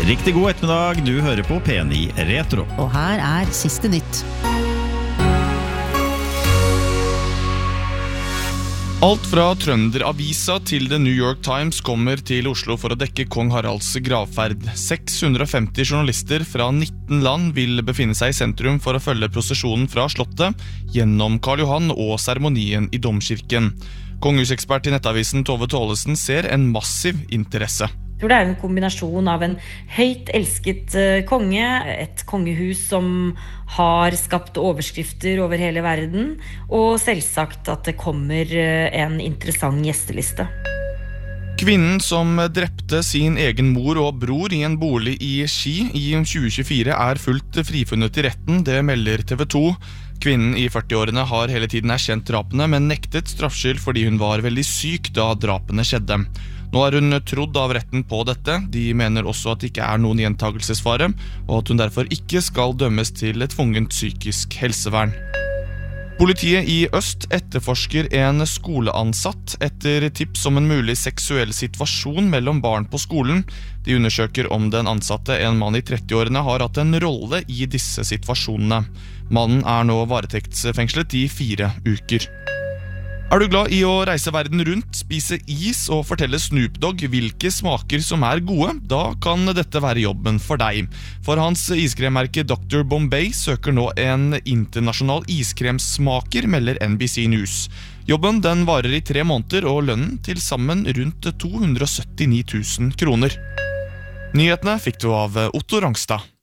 Riktig god ettermiddag, du hører på P9 Retro. Og her siste nytt. Alt fra Trønderavisa til The New York Times kommer til Oslo for å dekke kong Haralds gravferd. 650 journalister fra 19 land vil befinne seg i sentrum for å følge prosesjonen fra slottet gjennom Karl Johan og seremonien i Domkirken. Kongehusekspert i Nettavisen Tove Tålesen ser en massiv interesse. Jeg tror det en kombinasjon av en høyt elsket konge, et kongehus som har skapt overskrifter over hele verden, og selvsagt at det kommer en interessant gjesteliste. Kvinnen som drepte sin egen mor og bror i en bolig i Ski i 2024 fullt frifunnet i retten, det melder TV 2. Kvinnen i 40-årene har hele tiden erkjent drapene, men nektet straffskyld fordi hun var veldig syk da drapene skjedde. Nå hun trodd av retten på dette. De mener også at det ikke noen gjentagelsesfare, og at hun derfor ikke skal dømmes til et tvungent psykisk helsevern. Politiet i Øst etterforsker en skoleansatt etter tips om en mulig seksuell situasjon mellom barn på skolen. De undersøker om den ansatte, en mann i 30-årene, har hatt en rolle i disse situasjonene. Mannen nå varetektsfengslet i 4 uker. Du glad i å reise verden rundt, spise is og fortelle Snoop Dogg hvilke smaker som gode? Da kan dette være jobben for deg. For hans iskremmerke Dr. Bombay søker nå en internasjonal iskremsmaker, melder NBC News. Jobben den varer i 3 måneder, og lønnen til sammen rundt 279 000 kroner. Nyhetene fikk du av Otto Rangstad.